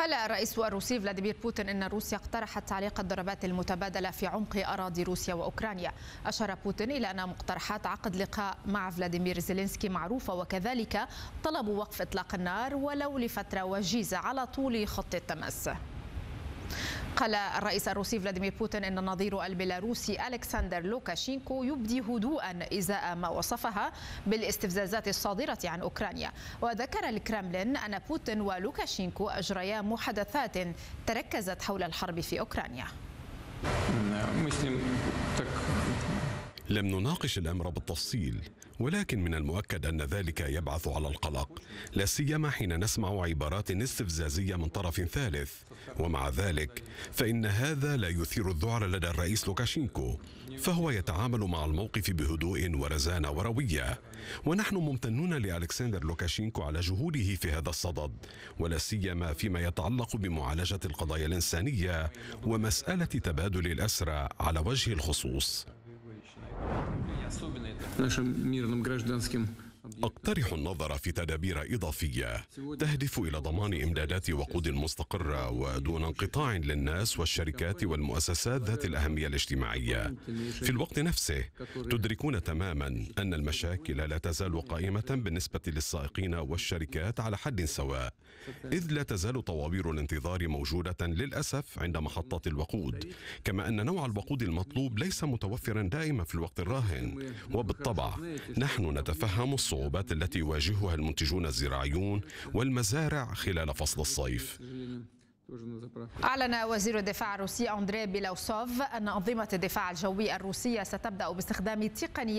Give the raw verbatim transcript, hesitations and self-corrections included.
قال الرئيس الروسي فلاديمير بوتين إن روسيا اقترحت تعليق الضربات المتبادلة في عمق أراضي روسيا وأوكرانيا. أشار بوتين إلى أن مقترحات عقد لقاء مع فلاديمير زيلينسكي معروفة، وكذلك طلب وقف إطلاق النار ولو لفترة وجيزة على طول خط التماس. قال الرئيس الروسي فلاديمير بوتين إن النظير البيلاروسي ألكسندر لوكاشينكو يبدي هدوءا إزاء ما وصفها بالاستفزازات الصادرة عن أوكرانيا. وذكر الكرملين أن بوتين ولوكاشينكو أجريا محادثات تركزت حول الحرب في أوكرانيا. لم نناقش الأمر بالتفصيل، ولكن من المؤكد أن ذلك يبعث على القلق، لا سيما حين نسمع عبارات استفزازية من طرف ثالث. ومع ذلك فإن هذا لا يثير الذعر لدى الرئيس لوكاشينكو، فهو يتعامل مع الموقف بهدوء ورزانة وروية. ونحن ممتنون لألكسندر لوكاشينكو على جهوده في هذا الصدد، ولا سيما فيما يتعلق بمعالجة القضايا الإنسانية ومسألة تبادل الأسرى على وجه الخصوص. أقترح النظر في تدابير إضافية تهدف إلى ضمان إمدادات وقود مستقرة ودون انقطاع للناس والشركات والمؤسسات ذات الأهمية الاجتماعية. في الوقت نفسه تدركون تماما أن المشاكل لا تزال قائمة بالنسبة للسائقين والشركات على حد سواء، إذ لا تزال طوابير الانتظار موجودة للأسف عند محطات الوقود، كما أن نوع الوقود المطلوب ليس متوفرا دائما في الوقت الراهن. وبالطبع نحن نتفهم الصعوبات التي يواجهها المنتجون الزراعيون والمزارع خلال فصل الصيف. أعلن وزير الدفاع الروسي أندري بيلاوسوف أن أنظمة الدفاع الجوي الروسية ستبدأ باستخدام تقنيات